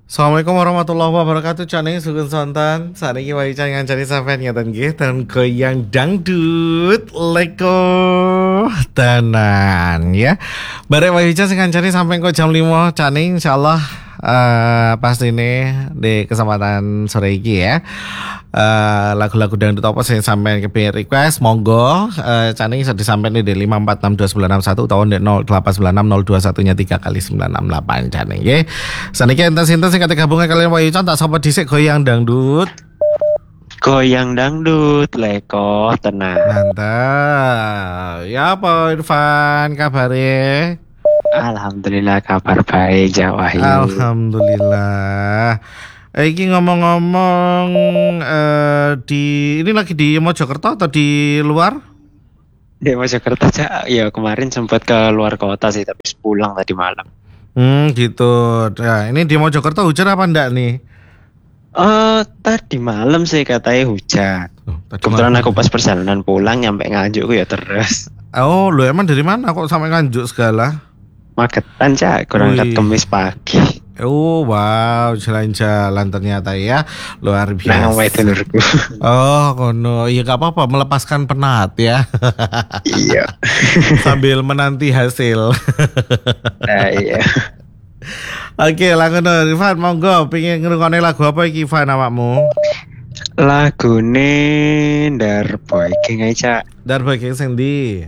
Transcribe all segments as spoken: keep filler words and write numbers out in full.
Assalamualaikum warahmatullahi wabarakatuh. Channel Sugeng Sontan. Saat ini wae channel ngancani sampean ngeten nggih dan goyang dangdut leko tenan ya. Bareng wae sing ngancani sampai kok jam lima channel insyaallah uh, pasti ini di kesempatan sore ini ya. Uh, lagu-lagu dangdut apa sih sampai kepingin request monggo uh, channel bisa disampaikan di lima empat enam dua sembilan enam satu tahun di nol delapan sembilan enam nol dua satu nya tiga kali sembilan enam delapan channel ya. Saniki enten-enten sing kate gabungan kalian wae tak sapa dhisik goyang dangdut. Goyang dangdut leko tenang. Mantap. Ya apa Irfan kabare? Alhamdulillah kabar baik Jawahi. Alhamdulillah. Eh, Iki ngomong-ngomong eh, di ini lagi di Mojokerto atau di luar? Di Mojokerto aja. Ya kemarin sempat ke luar kota sih tapi pulang tadi malam. Hmm gitu. Nah, ini di Mojokerto hujan apa enggak nih? Oh tadi malam sih katanya hujan. Oh, tadi Kebetulan malam. aku pas perjalanan pulang nyampe Nganjuk ya terus. Oh, lu emang dari mana kok sampai Nganjuk segala? Magetan cak kurang Wih. Kemis pagi. Oh wow, jalan-jalan ternyata ya luar Nah wae biasa. dulurku. Oh, kono, iya gak apa-apa melepaskan penat ya, Iya. sambil menanti hasil. Nah iya. Oke, lagu no, Rifan, monggo, pengen ngerungokne lagu apa iki, Van awakmu? Lagune Darboy King aja. Darboy King sing ndi?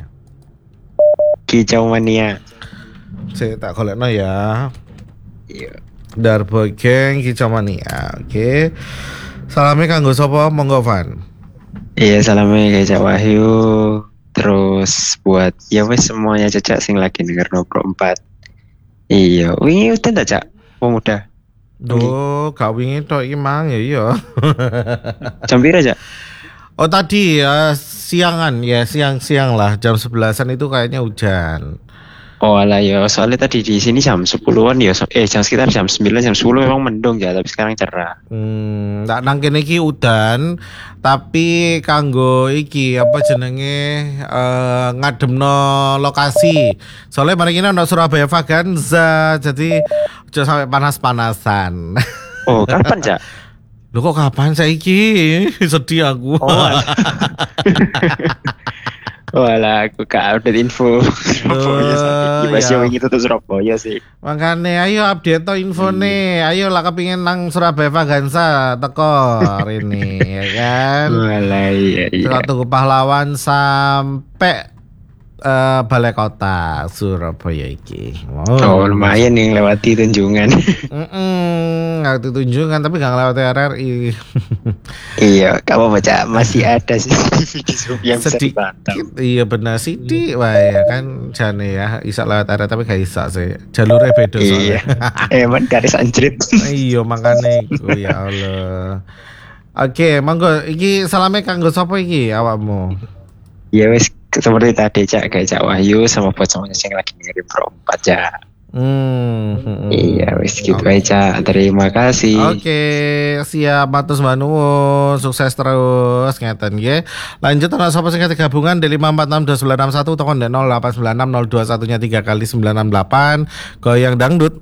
Kicau Mania. Saya tak golekno ya. Iya. Darboy King Kicau Mania. Oke. Salame kanggo sapa? Monggo, Van. Iya salamnya kayak Cak Wahyu. Terus buat ya wes semuanya Cak sing lagi denger Nopro empat. Iya, wingi udah ndak Cak? Pemuda. Duh, gak wingi tok iki mang ya iya. Jam pira Cak? Oh tadi ya siangan ya siang-siang lah jam sebelasan itu kayaknya hujan. Oh alah ya, soalnya tadi di sini jam sepuluhan ya, so- eh jam sekitar jam sembilan jam sepuluh memang mendung ya, tapi sekarang cerah. Hmm, tak nang kene iki udan, tapi kanggo iki apa jenenge eh ngademno lokasi. Soalnya mari ini ono Surabaya Vaganza, jadi aja sampai panas-panasan. Oh, kapan Cak? Loh kok kapan saiki? Sedih aku. Oh, alah. Oh alah, aku gak update info Surabaya saiki. Masih ya. wingi tutup Surabaya sih. Makane ayo update to infone. Ayo lah kepingin nang Surabaya Vaganza teko ini ya kan. Oh alah iya iya. Teko Tugu Pahlawan sampai eh, Balai Kota Surabaya iki. Oh lumayan nih lewati Tunjungan. Mm-mm, nggak tunjungan tapi nggak ngelewat R R I. Iya, kamu baca masih ada sih yang bisa Sedikit. dipantau. Iya benar sih, wah ya kan jane ya, bisa lewat R R tapi gak bisa sih. Jalurnya beda Iya, soalnya. emang garis anjrit. Iya makane iku ya Allah. Oke, monggo iki salame kanggo sapa iki awakmu? Ya wes seperti tadi Cak, kayak Cak Wahyu sama buat semuanya yang lagi ngirim pro empat Cak. Hmm. hmm, Iya wes gitu Oke. aja. Terima kasih. Oke, siap matur nuwun, sukses terus ngeten nggih. Lanjut ana sapa sing gabungan di lima empat enam dua sembilan enam satu tokon nol delapan sembilan enam nol dua satu nya tiga kali sembilan enam delapan goyang dangdut.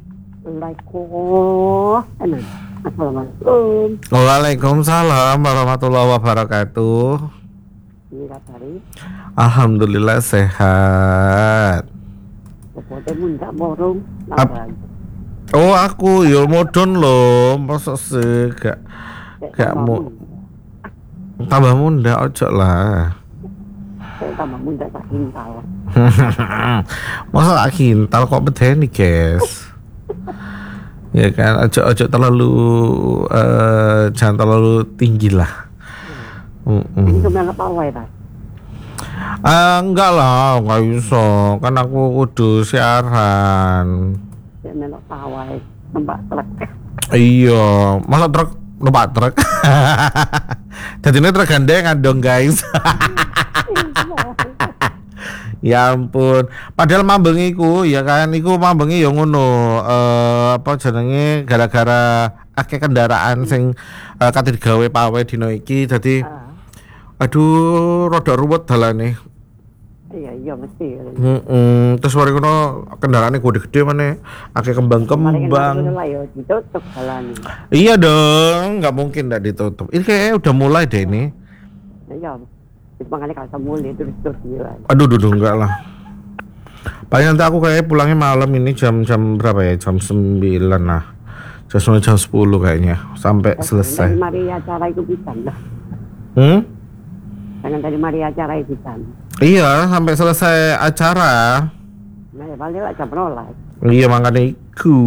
Waalaikumsalam. Assalamualaikum. Waalaikumsalam warahmatullahi wabarakatuh. Ini kabari. Alhamdulillah sehat. Popote mun gak borong. Ap- Oh aku yo modon loh, masa sih gak gak mau tambah muda ojo lah. Saya tambah muda tak kintal. Masa tak kintal kok bedeni guys. Ya kan ojo ojo terlalu eh, jangan terlalu tinggi lah. Ini Mm-mm. kemana pawai ta? Ah, enggak lah, enggak bisa. Kan aku kudu siaran. Saya melok pawai tempat truk. Iya, masa truk numpak truk. Jadi ini truk gandengan dong guys. Ya ampun. Padahal mambengi ku, ya kan, iku mambengi yo ngono. Eh apa jenenge gara-gara akeh kendaraan sing uh, kate digawe pawe dino iki. Dadi Ah, aduh rada ruwet dalane. Iya, iya mesti. Heeh, terus mari kono kendaraane gede-gede maneh, akeh kembang-kembang. Lah ya ditutup jalan. Iya dong, nggak mungkin nggak ditutup. Ini kayaknya udah mulai deh ini. Iya. Itu makanya kalau mulai terus terus gila. Aduh, duh, duh, enggak lah. Paling nanti aku kayak pulangnya malam ini jam-jam berapa ya? Jam sembilan lah. Jam sembilan, jam sepuluh kayaknya sampai selesai. Mari acara itu bisa lah. Hmm? Jangan tadi mari acara itu bisa. Iya, sampai selesai acara. Nah, ya paling lah jam rolas. Iya, makanya iku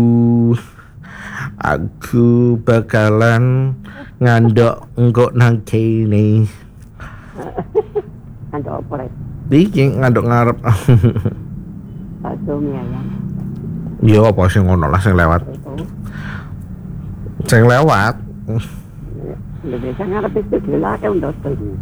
aku bakalan ngandok engkok nang kene. Ngandok apa rek? Iki ngandok ngarep. Bakso mie ayam. Iya, apa sing ngono lah sing lewat. Sing lewat. Lha biasa ngarep itu dilake untuk tuh.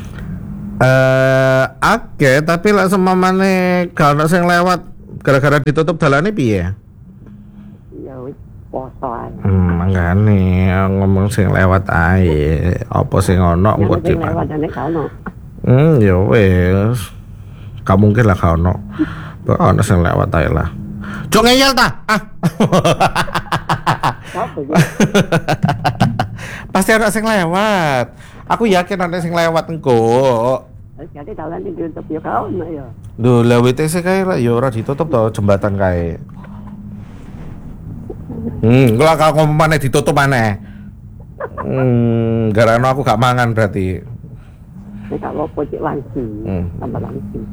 Eh, oke, tapi lah semamane gak ono sing lewat gara-gara ditutup dalane piye? Ya wis poso ae. Hmm, mangane ngomong sing lewat ae. Apa sing ono engko Sing dipan. lewat jane kalau. Hmm, ya wis. Gak mungkin lah gak ono. Kok ono sing lewat ae lah. Jok ngeyel ta? Ah. Apa ya? Pasti ada sing lewat. Aku yakin ada sing lewat engko. Jadi dalan iki ditutup ya kau ya. Duh, lah W T C kae lah ya ora ditutup to jembatan kae. Hmm, kalau kalau ngomong maneh ditutup maneh. Hmm, gara aku gak mangan berarti. Nek kalau pojok langsung, Hmm. tambah langsung.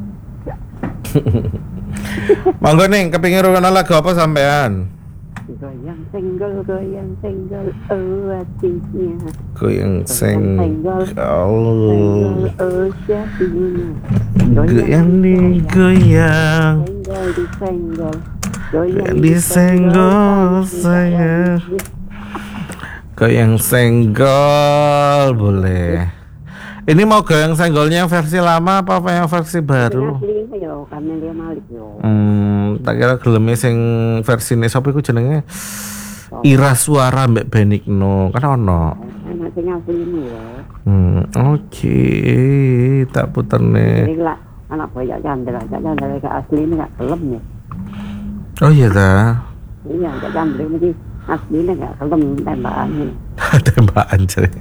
Monggo ning kepengin rungono lagu apa sampean? Goyang senggol, goyang senggol, oh hatinya. Goyang Senggol, senggol. oh jadinya. Goyang di goyang. Senggol di senggol, Goyang di senggol sayang. Goyang senggol boleh. Ini mau goyang senggolnya yang versi lama apa apa yang versi baru? Aslinya yo, Camelia Malik yo. Hmm, tak kira geleme sing versine sapa iku jenenge? Ira Suara Mbak Benigno, kan ono. Enak sing aslinya yo. Hmm, oke, tak puterne. Ini lah anak boyak jandel, jak jandel ke aslinya gak kelem ya. Oh iya ta. Iya, jak jandel mesti aslinya gak kelem tembakan ini. Tembakan cere.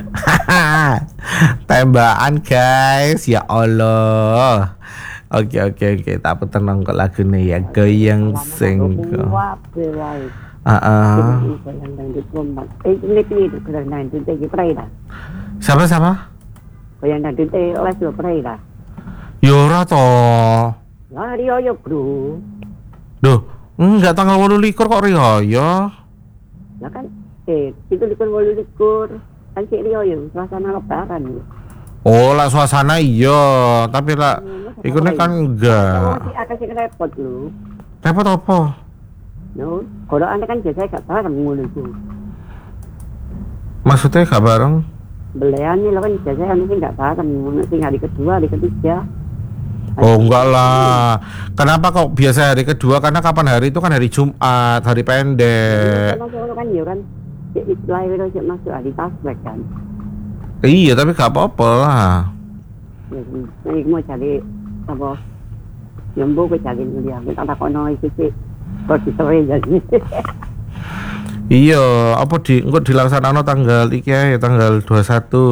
Tembakan guys, ya Allah. Oke oke oke, tak puter nongkok lagu nih ya, goyang senggol. Wah, belai. Heeh. Goyang dangdut kompak. Eh, ini ini goyang dangdut iki prei dah. Siapa siapa? Goyang dangdut e oleh dua prei dah. Ya ora to. Lah Rio yo, Bro. Duh, enggak tanggal delapan belas kok riyo. Lah kan eh itu likur wolu likur. Kan cek Rio yo, suasana lebaran yo. Oh, lah suasana iya, tapi lah ikutnya kan enggak. Masih agak sih repot lu. Repot apa? No, kalau anda kan biasa gak bareng mulu itu. Maksudnya gak bareng? Beliannya lo kan biasa anda sih gak bareng, sih hari kedua, hari ketiga. Oh enggak lah. Kenapa kok biasa hari kedua? Karena kapan hari itu kan hari Jumat, hari pendek. Kalau kan ya kan, cek Islam itu cek masuk hari tasbih kan. Iya, tapi gak apa-apa lah. Ini mau cari apa? Nyembuh ke cari dia, kita tak kono itu sih. Kok disore jadi. Iya, apa di engko dilaksanakan tanggal iki ya, tanggal dua puluh satu.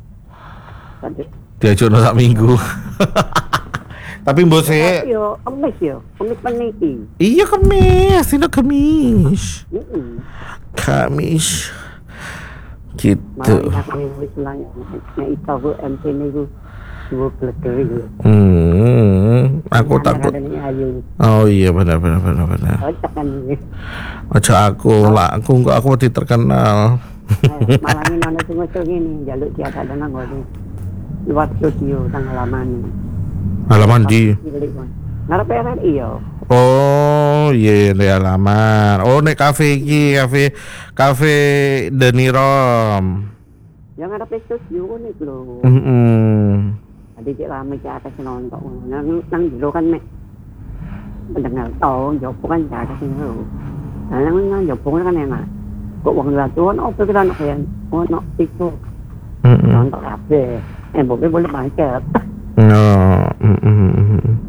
Diajono sak minggu. Tapi mbok sih. Yo, kemis yo, kemis peniki. Iya kemis, ini kemis. Heeh. Kamis. Gitu. Malah aku wis lang nek iso ku M C niku dua blederi. Hmm, aku takut. Oh iya benar benar benar benar. Cocok kan iki. Aja aku lah, aku enggak aku mau terkenal. Malah ini ana sing ngocok ngene, njaluk dia ada nang ngene. Luar studio tanggal lamane. Halaman di. Ngarep R R I yo. Oh iya di halaman. Oh nek kafe iki, kafe kafe Denirom. Ya ngarep studio nih lho. Heeh. Tadi cek rame cek atas nonton. Nang nang jero kan mek pendengar tau jopo kan cek atas lho. Nah nang nang jopo kan enak. Kok wong latuan opo kita nak yang ono itu. Heeh. Nonton kafe. Eh boleh boleh bangket. No. Heeh.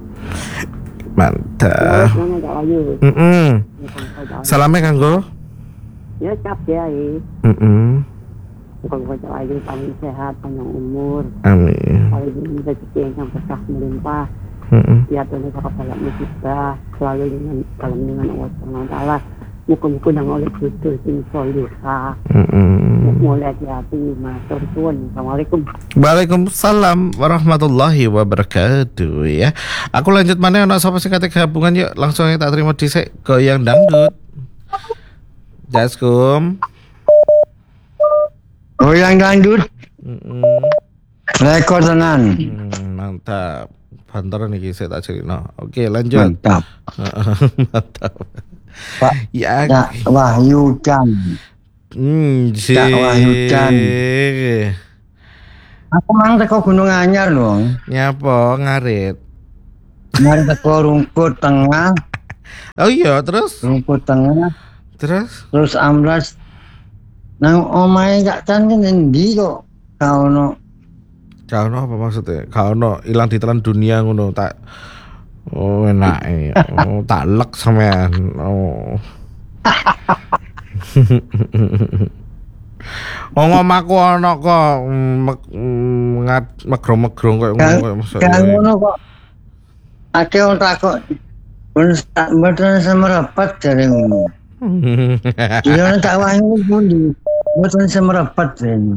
Mantap. Nang Cak Wahyu. Heeh. Salame kanggo. Ya cap ya iki. Heeh. Muka-muka Cak Wahyu paling sehat, panjang umur. Amin. Paling rezeki yang berkah melimpah. Heeh. Ya Tuhan Yang Maha Musibah selalu dengan dalam lindungan Allah Subhanahu wa taala. Muka-muka nang oleh betul sing solihah. Heeh. Mulai hati matur suwun. Assalamualaikum. Waalaikumsalam warahmatullahi wabarakatuh ya. Aku lanjut mana ana sapa sing kate gabungan yuk langsung aja tak terima dhisik goyang dangdut. Jaskum. Goyang dangdut. Heeh. Rekor tenan. Hmm, mantap. Bantaran iki saya tak cerita. Oke, lanjut. Mantap. Mantap. Pak Ya. Cak Wahyu Chan. Hmm, si. Cak Wahyu Chan. Aku mang teko Gunung Anyar lho. Nyapa ngarit. Mari teko Rungkut Tengah. Oh iya, terus? Rungkut Tengah. Terus? Terus amblas nang omahe Cak Chan kan endi kok ka ono. Ka ono apa maksudnya? Ka ono ilang ditelan dunia ngono tak. Oh enak ya. Oh, tak lek sampean. Oh. Oh ngomaku ana kok megro-megro koyo ngono koyo maksudnya. Kan ngono kok. Ake wong takok mboten semerapat jare ngono. Iya tak Wahyu pundi. Mboten semerapat jare.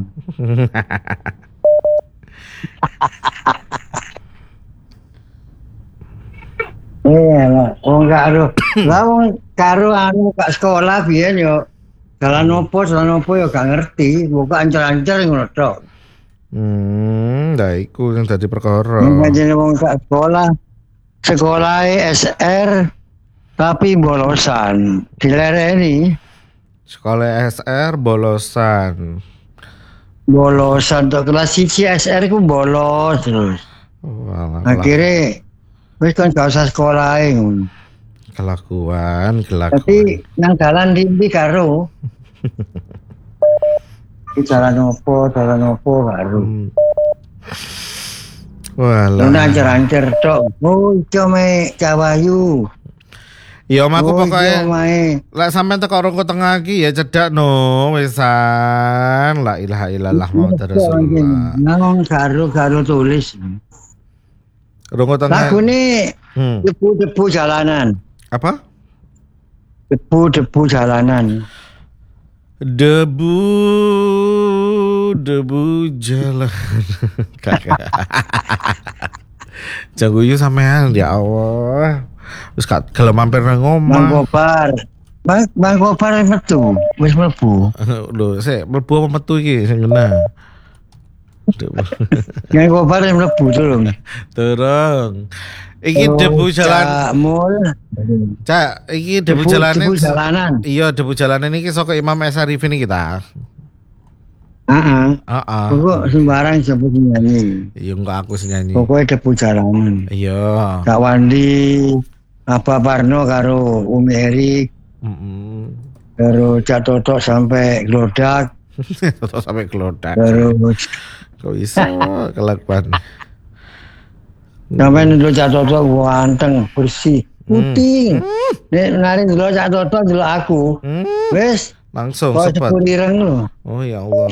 Iya lah, wong karo, lah wong karo anu gak sekolah biyen yo dalan opo, dalan opo yo gak ngerti, buka ancar-ancar ngono tok. Hmm, ndak iku sing dadi perkara. Jenenge wong gak sekolah, sekolahe S R tapi bolosan, dilereni. Sekolah S R bolosan. Bolosan tok kelas siji S R ku bolos terus. Walah. Akhirnya wis kan gak usah sekolah ngono. Kelakuan, kelakuan. Tapi nang dalan ndi karo. Di jalan opo, jalan opo karo. Hmm. Walah. Lha ancer-ancer tok. Oh, iku me Cak Wahyu. Ya omahku Oh, pokoke iya, omahe. lek sampean teko Rungkut Tengah iki ya cedak no wisan. La ilaha illallah Muhammadur Rasulullah. Nang karo-karo tulis. Rungkut Tengah. Lagune Hmm. debu-debu jalanan. Apa? Debu-debu jalanan. Debu debu jalan. Kakak. Jagoyu sampean ya Allah. Wis gak gelem mampir nang Bang omah. Gopar. Bang Bang Gopar metu, wis mlebu. Lho, sik mlebu apa metu iki sing ngena. Bang Gopar mlebu durung. Turung. Iki Oh, debu jalan. Cak Mul. Cak, iki debu Debu- jalanan. debu jalanan. Iya, debu jalanan iki saka Imam S. Arifin iki ta. Heeh. Heeh. Pokok sembarang sebut nyanyi. Iya enggak aku sing nyanyi. Pokoknya debu jalanan. Iya. Kak Wandi, Apa Parno karo Umi Erik, Heeh. karo Cak Toto sampai Glodak, Toto sampai kelodak. terus Kok bisa kelakuan. sampai dulu Cak Toto ganteng, bersih, putih. Nek nari dulu Cak Toto dulu aku. Hmm, Wes, langsung kok sepet. sepuluh ireng lu. Oh ya Allah.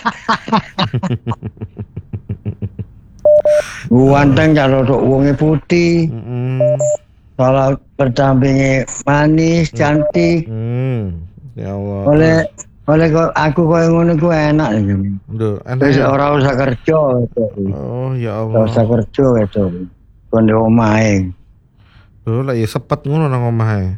Ganteng Cak Toto, wonge putih. Heeh. Kalau berdampingi manis, cantik. Hmm. Ya Allah. Oleh oleh kok aku koyo ngono ku enak ya. Duh, Wis enak. ora usah kerja itu. Oh ya Ora usah Allah. kerja itu. Kon di omahe. Duh, lah ya sepet ngono nang omahe.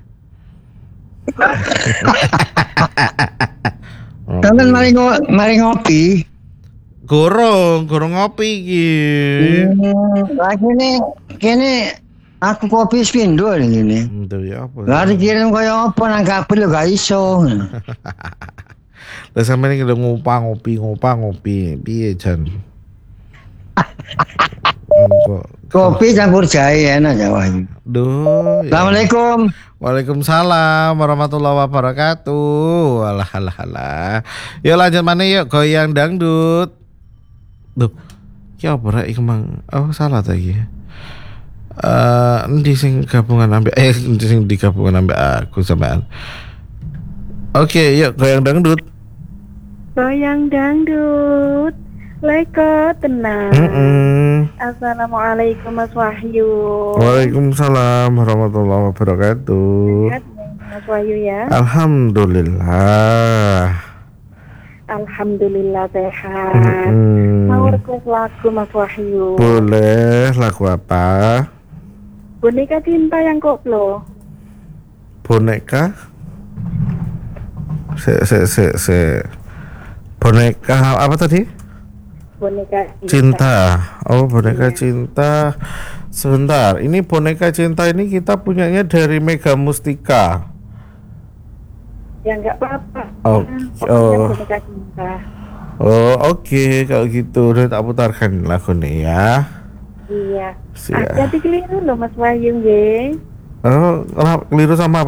Oh, Sampeyan mari ngo- mari ngopi. Gorong, gorong ngopi iki. Hmm, lagi nih kene aku kopi spindo ini. Duh ya apa? Lah dikirim koyo apa nang kabel gak iso. Lah sampeyan iki lho ngupang ngopi, ngupang ngopi. Piye jan? Kok Kopi campur jahe enak ya Wahyu. duh. Ya. Assalamualaikum. Waalaikumsalam warahmatullahi wabarakatuh. Alah alah alah. Yuk lanjut mana yuk goyang dangdut. Duh. Ya apa rek iku mang? Oh salah tadi. Eh, endi sing gabungan ambek eh endi sing digabungan ambek aku sampean. Oke, yuk goyang dangdut. Goyang dangdut, leko tenang. Mm-mm. Assalamualaikum Mas Wahyu. Waalaikumsalam warahmatullahi wabarakatuh. Sehat, Mas Wahyu ya. Alhamdulillah. Alhamdulillah sehat. Mm-mm. Mau request lagu Mas Wahyu. Boleh, lagu apa? Boneka cinta yang koplo. Boneka? Se se se se. Boneka apa tadi? Boneka Cinta. Oh, boneka cinta. Sebentar, ini boneka cinta ini kita punyanya dari Mega Mustika. Ya nggak apa-apa. Oh, Pokoknya oh. boneka cinta. Oh, oke, kalau gitu udah tak putarkan lagu nih ya. Iya. Siap. Hati-hati keliru loh Mas Wahyu nggih. Oh, keliru sama apa?